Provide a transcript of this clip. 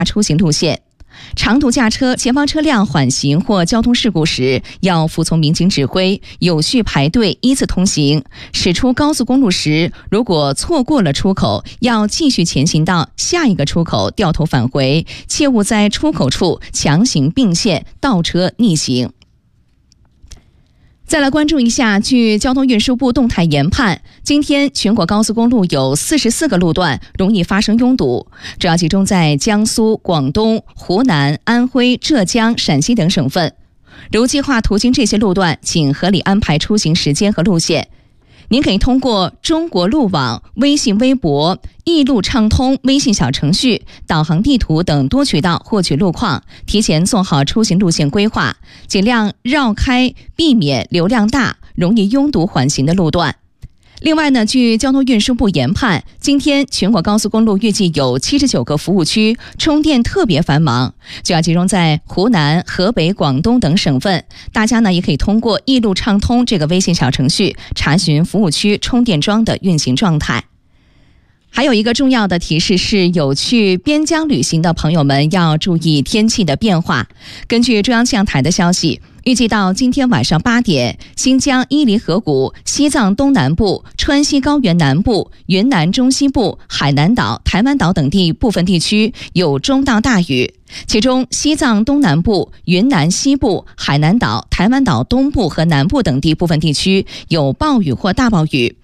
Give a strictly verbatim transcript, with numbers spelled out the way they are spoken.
出行路线。长途驾车，前方车辆缓行或交通事故时，要服从民警指挥，有序排队依次通行。驶出高速公路时，如果错过了出口，要继续前行到下一个出口，掉头返回，切勿在出口处强行并线、倒车逆行。再来关注一下，据交通运输部动态研判，今天全国高速公路有四十四个路段容易发生拥堵，主要集中在江苏、广东、湖南、安徽、浙江、陕西等省份。如计划途经这些路段，请合理安排出行时间和路线。您可以通过中国路网、微信、微博、易路畅通微信小程序、导航地图等多渠道获取路况，提前做好出行路线规划，尽量绕开，避免流量大、容易拥堵缓行的路段。另外呢，据交通运输部研判，今天全国高速公路预计有七十九个服务区充电特别繁忙，主要集中在湖南、河北、广东等省份。大家呢也可以通过易路畅通这个微信小程序查询服务区充电桩的运行状态。还有一个重要的提示是，有去边疆旅行的朋友们要注意天气的变化。根据中央气象台的消息，预计到今天晚上八点，新疆伊犁河谷、西藏东南部、川西高原南部、云南中西部、海南岛、台湾岛等地部分地区有中到大雨，其中西藏东南部、云南西部、海南岛、台湾岛东部和南部等地部分地区有暴雨或大暴雨。